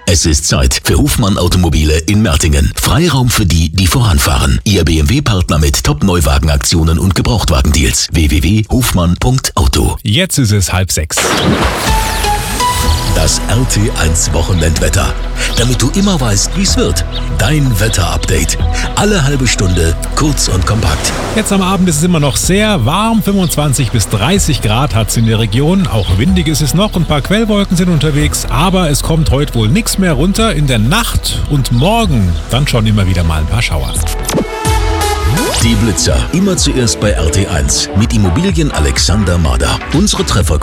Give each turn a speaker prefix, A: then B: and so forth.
A: Es ist Zeit für Hofmann Automobile in Mertingen. Freiraum für die, die voranfahren. Ihr BMW-Partner mit Top-Neuwagenaktionen und Gebrauchtwagendeals. www.hofmann.auto.
B: Jetzt ist es 5:30.
A: Das RT1 Wochenendwetter. Damit du immer weißt, wie es wird. Dein Wetterupdate. Alle halbe Stunde, kurz und kompakt.
B: Jetzt am Abend ist es immer noch sehr warm. 25 bis 30 Grad hat es in der Region. Auch windig ist es noch. Ein paar Quellwolken sind unterwegs. Aber es kommt heute wohl nichts mehr runter. In der Nacht und morgen dann schon immer wieder mal ein paar Schauer.
A: Die Blitzer. Immer zuerst bei RT1. Mit Immobilien Alexander Mader. Unsere Treffer